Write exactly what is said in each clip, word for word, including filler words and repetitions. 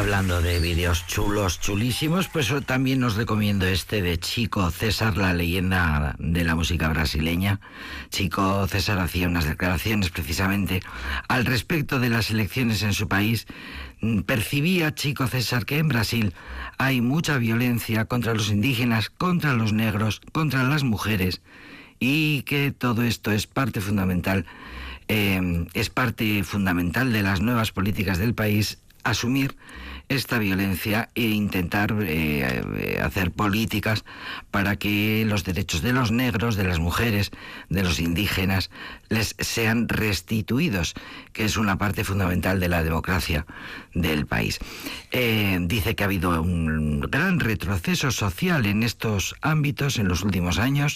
Hablando de vídeos chulos, chulísimos, pues también os recomiendo este de Chico César, la leyenda de la música brasileña. Chico César hacía unas declaraciones precisamente al respecto de las elecciones en su país. Percibía Chico César que en Brasil hay mucha violencia contra los indígenas, contra los negros, contra las mujeres, y que todo esto es parte fundamental, eh, es parte fundamental de las nuevas políticas del país, asumir esta violencia e intentar eh, hacer políticas para que los derechos de los negros, de las mujeres, de los indígenas, les sean restituidos, que es una parte fundamental de la democracia del país. Eh, dice que ha habido un gran retroceso social en estos ámbitos en los últimos años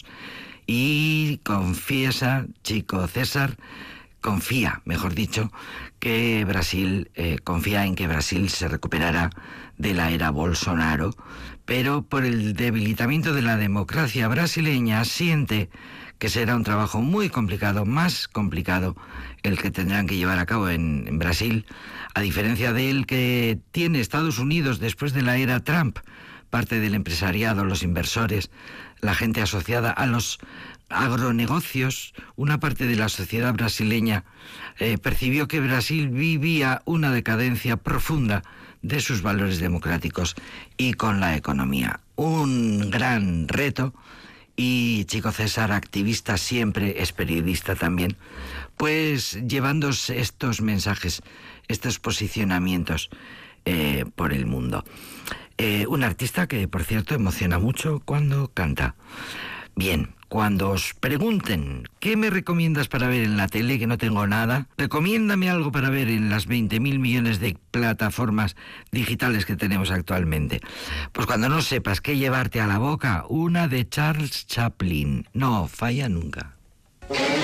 y confiesa Chico César, confía, mejor dicho, que Brasil, eh, confía en que Brasil se recuperará de la era Bolsonaro, pero por el debilitamiento de la democracia brasileña siente que será un trabajo muy complicado, más complicado, el que tendrán que llevar a cabo en, en Brasil, a diferencia del que tiene Estados Unidos después de la era Trump. Parte del empresariado, los inversores, la gente asociada a los agronegocios, una parte de la sociedad brasileña eh, percibió que Brasil vivía una decadencia profunda de sus valores democráticos y con la economía. Un gran reto, y Chico César, activista siempre, es periodista también, pues llevando estos mensajes, estos posicionamientos eh, por el mundo. Eh, un artista que, por cierto, emociona mucho cuando canta. Bien, cuando os pregunten ¿qué me recomiendas para ver en la tele, que no tengo nada? Recomiéndame algo para ver en las veinte mil millones de plataformas digitales que tenemos actualmente. Pues cuando no sepas qué llevarte a la boca, una de Charles Chaplin. No falla nunca.